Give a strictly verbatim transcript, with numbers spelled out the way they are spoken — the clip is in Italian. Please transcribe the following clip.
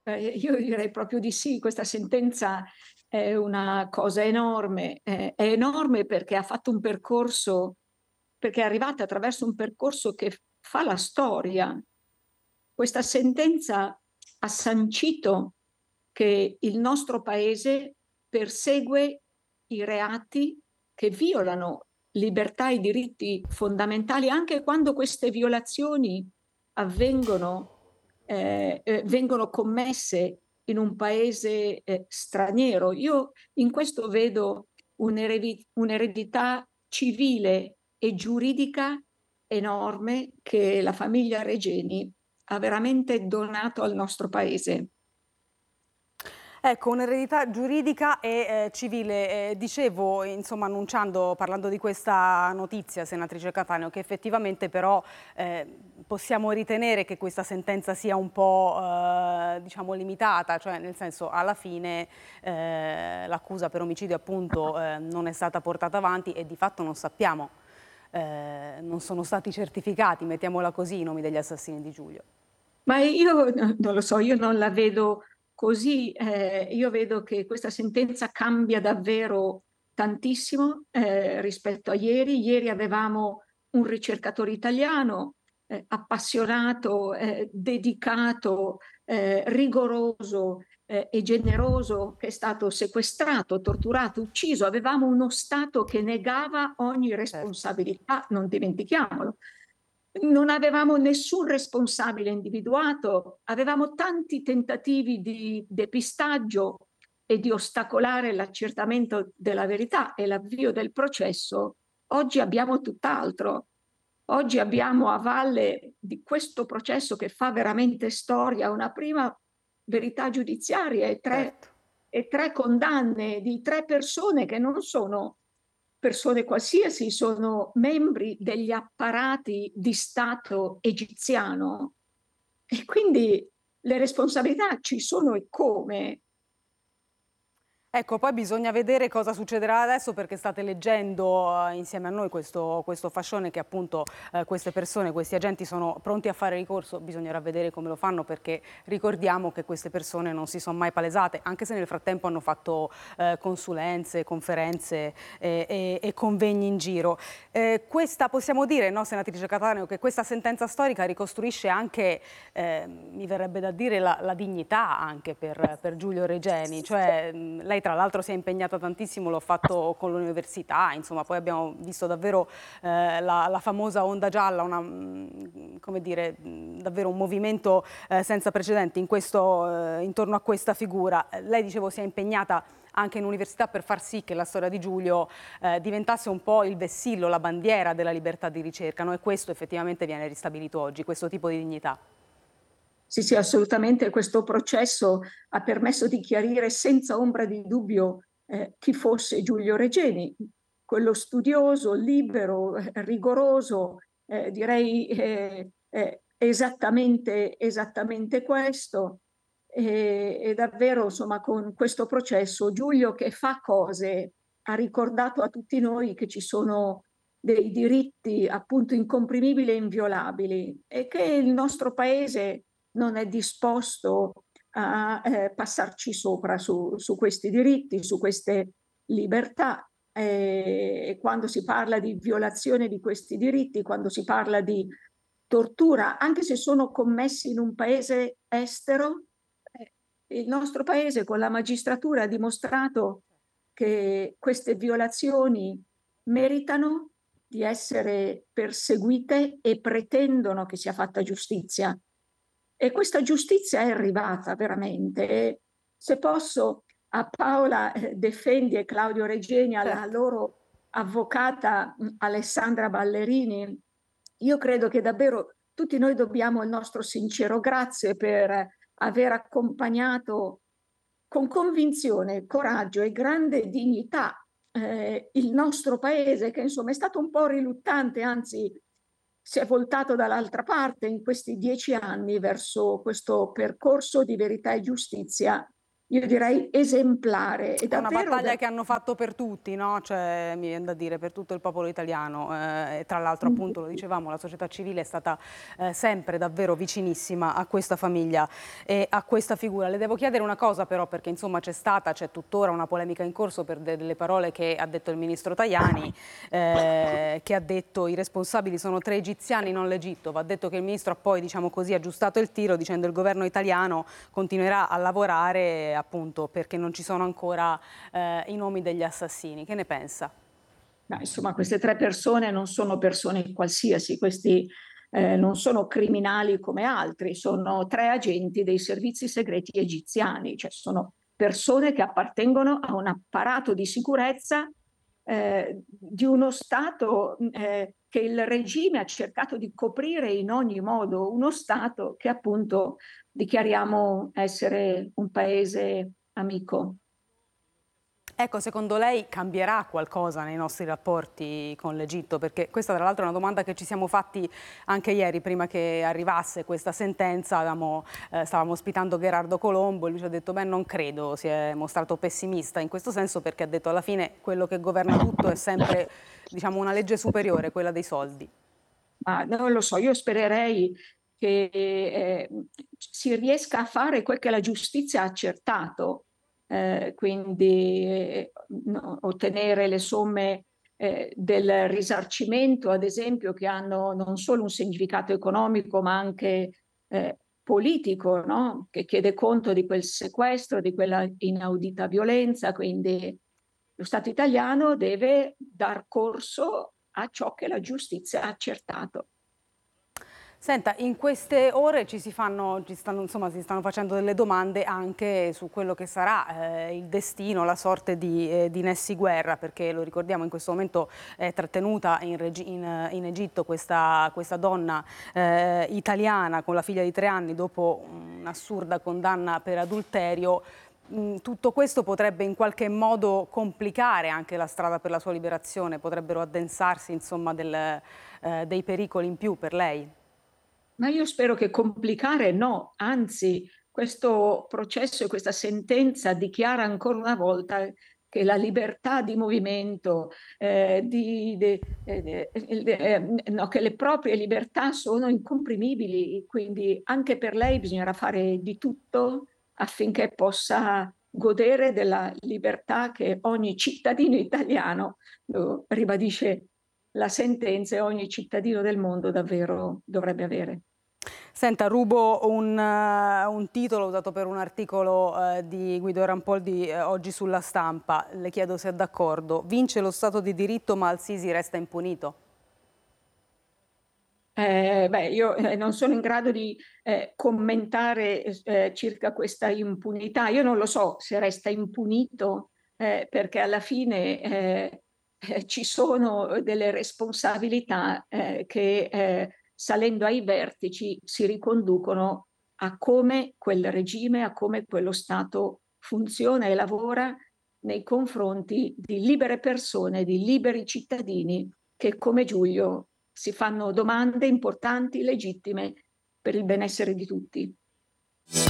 Eh, io direi proprio di sì, questa sentenza è una cosa enorme, eh, è enorme perché ha fatto un percorso, perché è arrivata attraverso un percorso che fa la storia. Questa sentenza ha sancito che il nostro paese persegue i reati che violano libertà e diritti fondamentali, anche quando queste violazioni avvengono, eh, eh, vengono commesse in un paese eh, straniero. Io in questo vedo un'erevi- un'eredità civile e giuridica enorme che la famiglia Regeni ha veramente donato al nostro paese. Ecco, un'eredità giuridica e eh, civile. Eh, dicevo, insomma, annunciando, parlando di questa notizia, senatrice Cattaneo, che effettivamente però eh, possiamo ritenere che questa sentenza sia un po', eh, diciamo, limitata, cioè nel senso, alla fine eh, l'accusa per omicidio appunto eh, non è stata portata avanti e di fatto non sappiamo, eh, non sono stati certificati, mettiamola così, i nomi degli assassini di Giulio. Ma io eh, non lo so, io non la vedo così, eh, io vedo che questa sentenza cambia davvero tantissimo eh, rispetto a ieri. Ieri avevamo un ricercatore italiano eh, appassionato, eh, dedicato, eh, rigoroso eh, e generoso che è stato sequestrato, torturato, ucciso. Avevamo uno Stato che negava ogni Certo. responsabilità, non dimentichiamolo. Non avevamo nessun responsabile individuato, avevamo tanti tentativi di depistaggio e di ostacolare l'accertamento della verità e l'avvio del processo. Oggi abbiamo tutt'altro. Oggi abbiamo a valle di questo processo che fa veramente storia una prima verità giudiziaria e tre, Certo. e tre condanne di tre persone che non sono persone qualsiasi, sono membri degli apparati di Stato egiziano e quindi le responsabilità ci sono e come. Ecco, poi bisogna vedere cosa succederà adesso perché state leggendo eh, insieme a noi questo, questo fascione che appunto eh, queste persone, questi agenti sono pronti a fare ricorso, bisognerà vedere come lo fanno perché ricordiamo che queste persone non si sono mai palesate, anche se nel frattempo hanno fatto eh, consulenze, conferenze eh, e, e convegni in giro. Eh, questa possiamo dire, no, senatrice Cattaneo, che questa sentenza storica ricostruisce anche, eh, mi verrebbe da dire, la, la dignità anche per, per Giulio Regeni, cioè mh, lei tra l'altro si è impegnata tantissimo, l'ho fatto con l'università, insomma poi abbiamo visto davvero eh, la, la famosa onda gialla, una, mh, come dire, mh, davvero un movimento eh, senza precedenti in questo, eh, intorno a questa figura. Lei, dicevo, si è impegnata anche in università per far sì che la storia di Giulio eh, diventasse un po' il vessillo, la bandiera della libertà di ricerca, no? E questo effettivamente viene ristabilito oggi, questo tipo di dignità. Sì, sì, assolutamente. Questo processo ha permesso di chiarire senza ombra di dubbio eh, chi fosse Giulio Regeni, quello studioso, libero, eh, rigoroso, eh, direi eh, eh, esattamente, esattamente questo. E, e davvero, insomma, con questo processo Giulio che fa cose ha ricordato a tutti noi che ci sono dei diritti appunto incomprimibili e inviolabili e che il nostro paese non è disposto a eh, passarci sopra su, su questi diritti, su queste libertà. Eh, E quando si parla di violazione di questi diritti, quando si parla di tortura, anche se sono commessi in un paese estero, eh, il nostro paese con la magistratura ha dimostrato che queste violazioni meritano di essere perseguite e pretendono che sia fatta giustizia. E questa giustizia è arrivata veramente. E se posso, a Paola eh, Defendi e Claudio Regeni, alla Certo. loro avvocata mh, Alessandra Ballerini, io credo che davvero tutti noi dobbiamo il nostro sincero grazie per aver accompagnato con convinzione, coraggio e grande dignità eh, il nostro paese, che insomma è stato un po' riluttante, anzi si è voltato dall'altra parte in questi dieci anni verso questo percorso di verità e giustizia io direi esemplare. È È una davvero battaglia da... che hanno fatto per tutti, no? Cioè, mi viene da dire, per tutto il popolo italiano. Eh, e tra l'altro, appunto, lo dicevamo, la società civile è stata eh, sempre davvero vicinissima a questa famiglia e a questa figura. Le devo chiedere una cosa però, perché insomma c'è stata, c'è tuttora una polemica in corso per de delle parole che ha detto il ministro Tajani, eh, che ha detto i responsabili sono tre egiziani, non l'Egitto. Va detto che il ministro ha poi, diciamo così, aggiustato il tiro dicendo il governo italiano continuerà a lavorare appunto perché non ci sono ancora eh, i nomi degli assassini. Che ne pensa? No, insomma, queste tre persone non sono persone qualsiasi, questi eh, non sono criminali come altri, sono tre agenti dei servizi segreti egiziani, cioè sono persone che appartengono a un apparato di sicurezza eh, di uno Stato eh, che il regime ha cercato di coprire in ogni modo, uno Stato che appunto dichiariamo essere un paese amico. Ecco, secondo lei cambierà qualcosa nei nostri rapporti con l'Egitto? Perché questa tra l'altro è una domanda che ci siamo fatti anche ieri, prima che arrivasse questa sentenza. Avevamo, eh, stavamo ospitando Gherardo Colombo e lui ci ha detto, beh, non credo, si è mostrato pessimista in questo senso perché ha detto alla fine quello che governa tutto è sempre, diciamo, una legge superiore, quella dei soldi. Ma non lo so, io spererei che eh, si riesca a fare quel che la giustizia ha accertato, eh, quindi eh, no, ottenere le somme eh, del risarcimento, ad esempio, che hanno non solo un significato economico, ma anche eh, politico, no? Che chiede conto di quel sequestro, di quella inaudita violenza. Quindi lo Stato italiano deve dar corso a ciò che la giustizia ha accertato. Senta, in queste ore ci si fanno, ci stanno, insomma, si stanno facendo delle domande anche su quello che sarà eh, il destino, la sorte di, eh, di Nessy Guerra, perché lo ricordiamo in questo momento è trattenuta in, in, in Egitto questa, questa donna eh, italiana con la figlia di tre anni dopo un'assurda condanna per adulterio. Tutto questo potrebbe in qualche modo complicare anche la strada per la sua liberazione, potrebbero addensarsi insomma del, eh, dei pericoli in più per lei. Ma io spero che complicare no, anzi, questo processo e questa sentenza dichiara ancora una volta che la libertà di movimento, eh, di, de, eh, eh, no, che le proprie libertà sono incomprimibili, quindi anche per lei bisognerà fare di tutto affinché possa godere della libertà che ogni cittadino italiano, lo ribadisce la sentenza, e ogni cittadino del mondo davvero dovrebbe avere. Senta, rubo un, uh, un titolo usato per un articolo uh, di Guido Rampoldi uh, oggi sulla Stampa. Le chiedo se è d'accordo. Vince lo Stato di diritto ma Al-Sisi resta impunito? Eh, beh, io eh, non sono in grado di eh, commentare eh, circa questa impunità. Io non lo so se resta impunito eh, perché alla fine eh, eh, ci sono delle responsabilità eh, che eh, salendo ai vertici si riconducono a come quel regime, a come quello Stato funziona e lavora nei confronti di libere persone, di liberi cittadini che come Giulio si fanno domande importanti, legittime per il benessere di tutti.